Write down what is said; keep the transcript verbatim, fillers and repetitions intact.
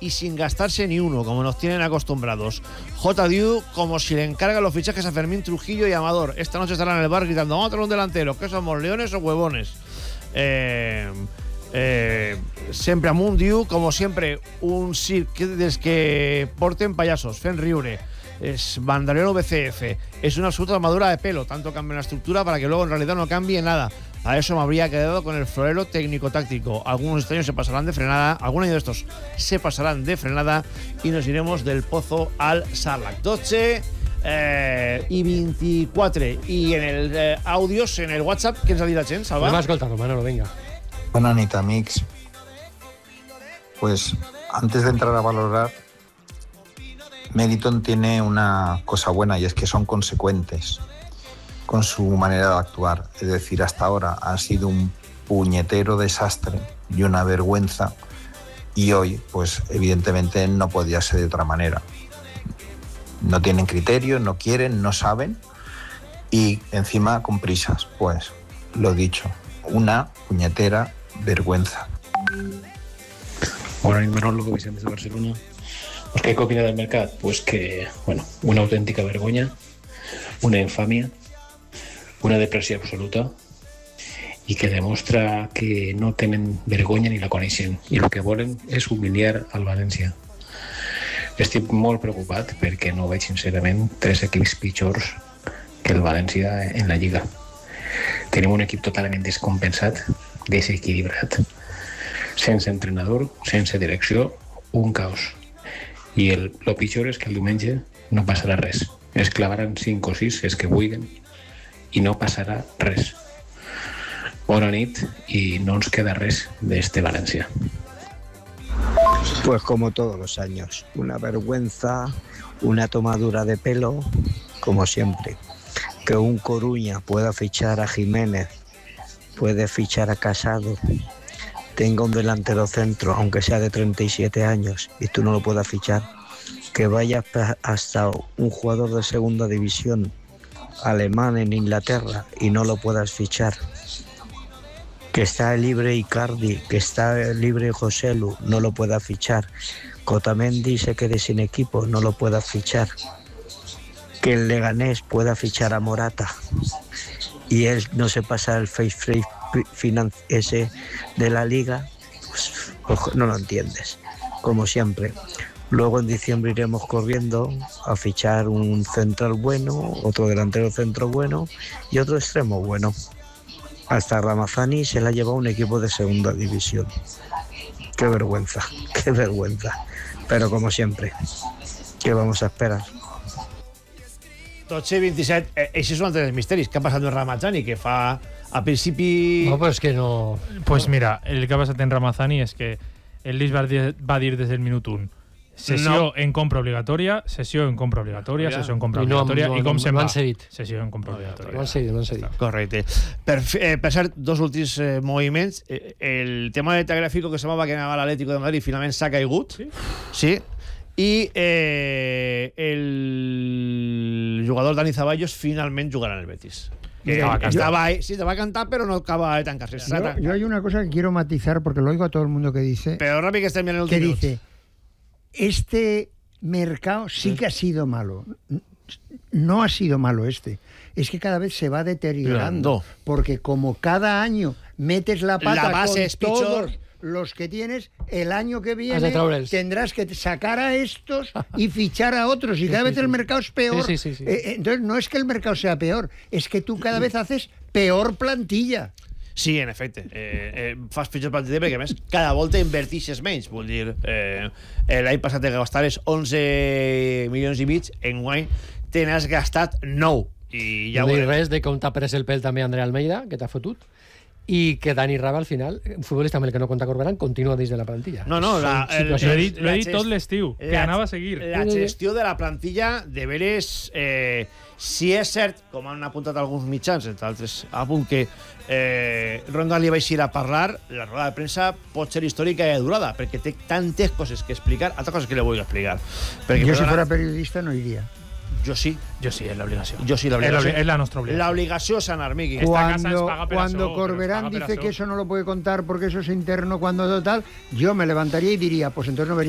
y sin gastarse ni uno, como nos tienen acostumbrados. J. Diu, como si le encarga los fichajes a Fermín Trujillo y Amador. Esta noche estarán en el bar gritando: vamos a tener un delantero, ¿qué somos, leones o huevones? Eh, eh, sempre amunt, Diu, como siempre, un circ des que porten payasos, fent riure. Es bandolero V C F. Es una absoluta armadura de pelo. Tanto cambia la estructura para que luego en realidad no cambie nada. A eso me habría quedado con el florero técnico-táctico. Algunos este año se pasarán de frenada. Algún año de estos se pasarán de frenada. Y nos iremos del Pozo al Sarlac. doce eh, y veinticuatro. Y en el eh, audios, en el WhatsApp, ¿quién se ha dit la gent, Salva? Me vas escoltando, Manolo, venga. Buenas noches, amics. Pues antes de entrar a valorar, Meriton tiene una cosa buena y es que son consecuentes con su manera de actuar. Es decir, hasta ahora ha sido un puñetero desastre y una vergüenza, y hoy, pues evidentemente no podía ser de otra manera. No tienen criterio, no quieren, no saben, y encima con prisas. Pues lo dicho, una puñetera vergüenza. Bueno, Manolo, Vicente de Barcelona. Pues, ¿qué opina del mercado? Pues que, bueno, una auténtica vergonya, una infamia, una depressió absoluta, i que demostra que no tenen vergonya ni la coneixen, i el que volen és humiliar al València. Estic molt preocupat perquè no veig sincerament tres equips pitjors que el València en la Lliga. Tenim un equip totalment descompensat, desequilibrat, sense entrenador, sense direcció, un caos. I el, el pitjor és que el diumenge no passarà res. Es clavaran cinc o sis, es que vulguin, i no passarà res. Bona nit, i no ens queda res d'este València. Pues como todos los años, una vergüenza, una tomadura de pelo, como siempre. Que un Coruña pueda fichar a Jiménez, puede fichar a Casado, tenga un delantero centro, aunque sea de treinta y siete años, y tú no lo puedas fichar, que vaya hasta un jugador de segunda división alemán en Inglaterra y no lo puedas fichar, que está libre Icardi, que está libre Joselu, no lo puedas fichar, Otamendi se quede sin equipo, no lo puedas fichar, que el Leganés pueda fichar a Morata y él no se pasa el face free ese de la liga, pues no lo entiendes, como siempre. Luego en diciembre iremos corriendo a fichar un central bueno, otro delantero centro bueno y otro extremo bueno. Hasta Ramazani se la ha llevado un equipo de segunda división. Qué vergüenza, qué vergüenza. Pero como siempre, ¿qué vamos a esperar? dotze i vint-i-set, eh, això és un altre dels misteris. Què ha passat amb Ramazani, que fa a principi... No, pues que no... Pues mira, el que ha passat en Ramazani és que el Lis va dir, va dir des del minut un sessió no. en compra obligatòria, sessió en compra obligatòria, ja. sessió en compra obligatòria, i, no, no, i com no, se'n no va? Sessió en compra obligatòria. No han seguit, no han seguit. Correcte. Per, eh, per cert, dos últims eh, moviments. Eh, el tema de Tagliafico, que semblava que anava a l'Atlético de Madrid, finalment s'ha caigut. Sí. Sí. I eh, el jugador Dani Ceballos finalment jugarà en el Betis. Que estaba, estaba ahí, sí, te va a cantar, pero no acaba de tancarse. Yo, yo hay una cosa que quiero matizar porque lo oigo a todo el mundo que dice. Pero rápido que estén bien el que dice, minutos. Este mercado sí que ha sido malo. No ha sido malo este. Es que cada vez se va deteriorando. No. Porque como cada año metes la pata la base con es todos pichor. Los que tienes, el año que viene tendrás que sacar a estos y fichar a otros, y cada sí, vez sí, el mercado es peor. Sí, sí, sí, sí. Eh, entonces no es que el mercado sea peor, es que tú cada vez haces peor plantilla. Sí, en efecte. Eh, eh, fas pitjor plantilla perquè, a més, cada volta invertixes menys. Vull dir, eh, l'any passat te gastaves onze milions i mig, enguany te n'has gastat nou. I ja no dic res de com t'ha pres el pèl també André Almeida, que t'ha fotut, i que Dani Raba al final, un futbolista amb el que no compta Corberán, continua dins de la plantilla. No, no, la, el, l'he dit, l'he dit tot l'estiu, que la, anava a seguir. La gestió de la plantilla, de veres, eh, si és cert, com han apuntat alguns mitjans, entre altres, a punt que eh, Ronda li va eixir a parlar, la roda de premsa pot ser històrica i durada, perquè té tantes coses que explicar, altres coses que le vull explicar. Perquè, jo, si fuera periodista, no iria. Yo sí. Yo sí, es la obligación. Yo sí, la obligación. Es la nuestra obligación. La obligación es sanar, Miki. Cuando, cuando Corberán dice que eso no lo puede contar porque eso es interno, cuando total, yo me levantaría y diría, pues entonces no vería.